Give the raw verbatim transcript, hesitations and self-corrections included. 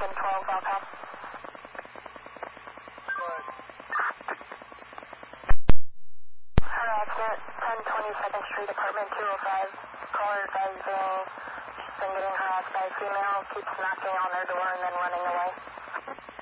Lincoln twelve, welcome. Accident, ten twenty-second Street, apartment two oh five. Caller advising she's been getting harassed by a female, keeps knocking on their door and then running away.